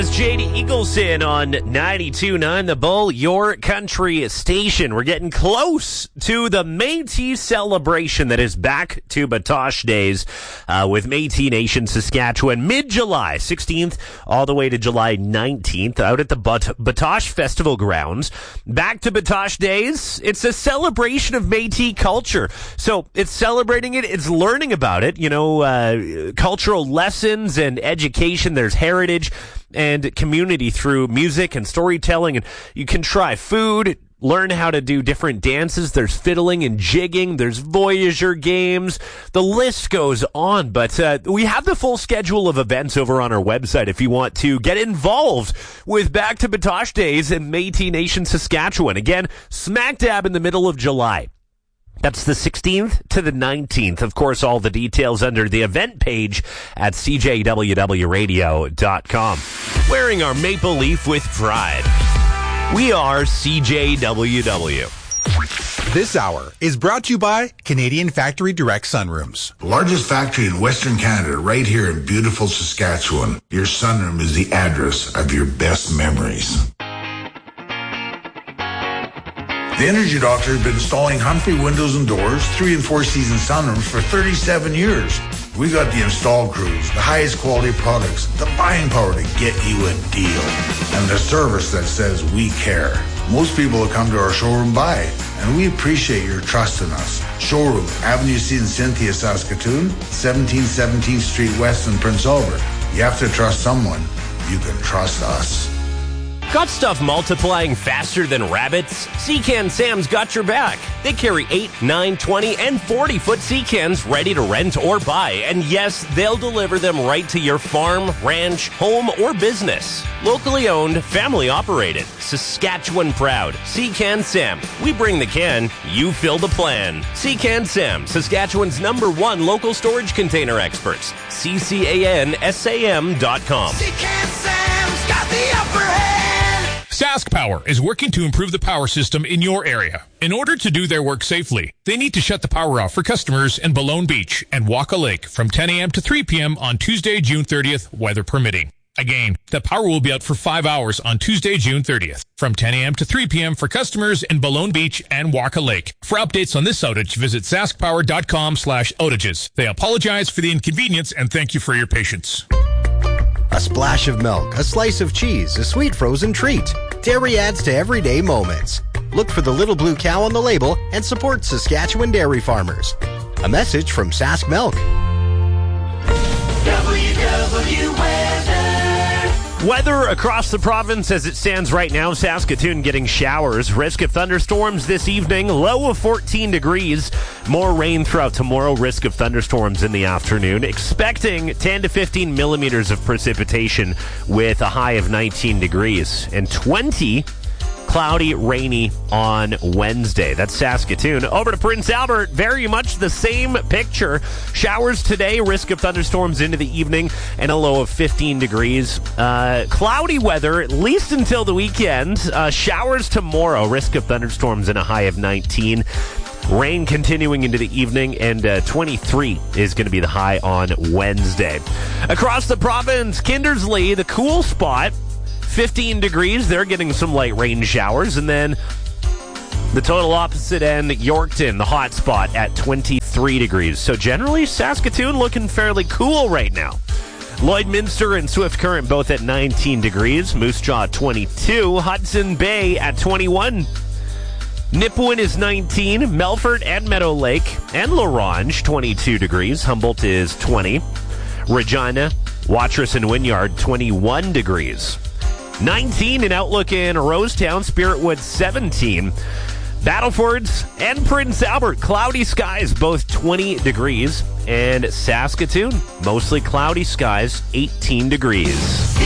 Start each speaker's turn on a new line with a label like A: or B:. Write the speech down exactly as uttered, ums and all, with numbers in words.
A: Jade Eagleson on ninety-two point nine The Bull, your country station. We're getting close to the Métis celebration that is back to Batoche Days uh, with Métis Nation Saskatchewan, mid-July, sixteenth all the way to July nineteenth, out at the Bat- Batoche Festival Grounds. Back to Batoche Days. It's a celebration of Métis culture. So it's celebrating it, it's learning about it, you know, uh, cultural lessons and education. There's heritage and community through music and storytelling, and you can try food, learn how to do different dances. There's fiddling and jigging. There's Voyager games. The list goes on, but uh, we have the full schedule of events over on our website if you want to get involved with Back to Batoche Days in Métis Nation, Saskatchewan. Again, smack dab in the middle of July. That's the sixteenth to the nineteenth. Of course, all the details under the event page at c j w w radio dot com. Wearing our maple leaf with pride. We are C J W W.
B: This hour is brought to you by Canadian Factory Direct Sunrooms.
C: Largest factory in Western Canada, right here in beautiful Saskatchewan. Your sunroom is the address of your best memories. The Energy Doctor has been installing Humphrey windows and doors, three and four season sunrooms for thirty-seven years. We got the install crews, the highest quality products, the buying power to get you a deal, and the service that says we care. Most people will come to our showroom buy, and we appreciate your trust in us. Showroom, Avenue C in Cynthia, Saskatoon, seventeen seventeenth Street West in Prince Albert. You have to trust someone. You can trust us.
A: Got stuff multiplying faster than rabbits? Secan Sam's got your back. They carry eight, nine, twenty, and forty-foot Secans ready to rent or buy. And yes, they'll deliver them right to your farm, ranch, home, or business. Locally owned, family operated. Saskatchewan proud. Secan Sam. We bring the can, you fill the plan. Secan Sam, Saskatchewan's number one local storage container experts. C C A N S A M dot com.
D: Secan Sam's got the upper hand.
E: Sask Power is working to improve the power system in your area. In order to do their work safely, they need to shut the power off for customers in Balone Beach and Waka Lake from ten a.m. to three p.m. on Tuesday, June thirtieth, weather permitting. Again, the power will be out for five hours on Tuesday, June thirtieth, from ten a.m. to three p.m. for customers in Balone Beach and Waka Lake. For updates on this outage, visit saskpower.com slash outages. They apologize for the inconvenience and thank you for your patience.
F: A splash of milk, a slice of cheese, a sweet frozen treat. Dairy adds to everyday moments. Look for the little blue cow on the label and support Saskatchewan dairy farmers. A message from Sask Milk.
D: W W Weather.
A: Weather across the province as it stands right now. Saskatoon getting showers. Risk of thunderstorms this evening. Low of fourteen degrees. More rain throughout tomorrow. Risk of thunderstorms in the afternoon. Expecting ten to fifteen millimeters of precipitation with a high of nineteen degrees. And twenty cloudy, rainy on Wednesday. That's Saskatoon. Over to Prince Albert, very much the same picture. Showers today, risk of thunderstorms into the evening, and a low of fifteen degrees. Uh, cloudy weather, at least until the weekend. Uh, showers tomorrow, risk of thunderstorms and a high of nineteen. Rain continuing into the evening, and uh, twenty-three is going to be the high on Wednesday. Across the province, Kindersley, the cool spot, fifteen degrees. They're getting some light rain showers. And then the total opposite end, Yorkton, the hot spot at twenty-three degrees. So generally, Saskatoon looking fairly cool right now. Lloydminster and Swift Current both at nineteen degrees. Moose Jaw twenty-two. Hudson Bay at twenty-one. Nipawin is nineteen. Melfort and Meadow Lake and La Ronge, twenty-two degrees. Humboldt is twenty. Regina, Watrous and Wynyard, twenty-one degrees. nineteen in Outlook in Rosetown, Spiritwood seventeen. Battlefords and Prince Albert, cloudy skies, both twenty degrees. And Saskatoon, mostly cloudy skies, eighteen degrees.